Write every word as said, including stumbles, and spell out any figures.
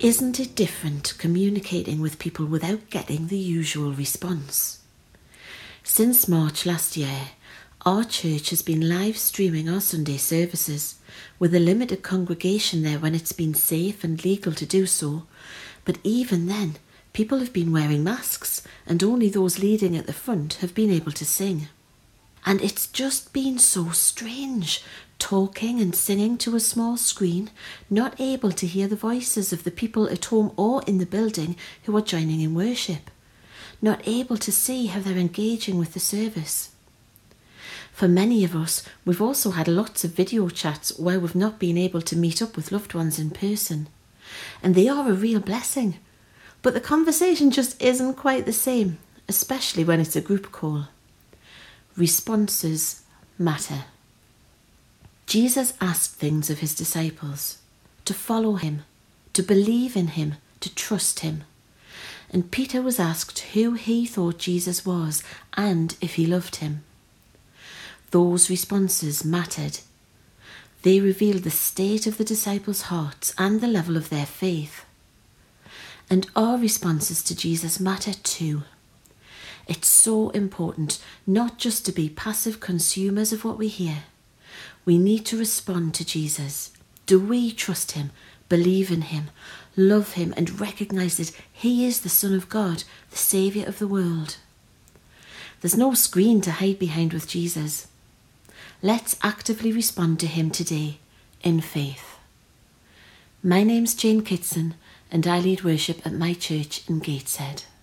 Isn't it different communicating with people without getting the usual response? Since March last year, our church has been live streaming our Sunday services, with a limited congregation there when it's been safe and legal to do so, but even then, people have been wearing masks and only those leading at the front have been able to sing. And it's just been so strange, talking and singing to a small screen, not able to hear the voices of the people at home or in the building who are joining in worship, not able to see how they're engaging with the service. For many of us, we've also had lots of video chats where we've not been able to meet up with loved ones in person, and they are a real blessing. But the conversation just isn't quite the same, especially when it's a group call. Responses matter. Jesus asked things of his disciples: to follow him, to believe in him, to trust him. And Peter was asked who he thought Jesus was and if he loved him. Those responses mattered. They revealed the state of the disciples' hearts and the level of their faith. And our responses to Jesus matter too. It's so important not just to be passive consumers of what we hear. We need to respond to Jesus. Do we trust him, believe in him, love him, and recognise that he is the Son of God, the Saviour of the world? There's no screen to hide behind with Jesus. Let's actively respond to him today in faith. My name's Jane Kitson, and I lead worship at my church in Gateshead.